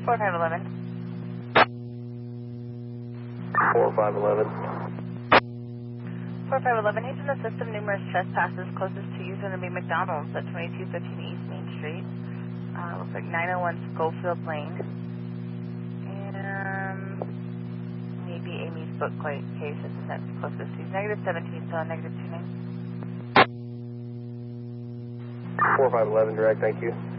4511. 4511. 4511, he's in the system, numerous trespasses. Closest to you is going to be McDonald's at 2215 East Main Street. Looks like 901 Schofield Lane. And maybe Amy's book case is the next closest. He's negative 17, so negative 29. 4511 direct, thank you.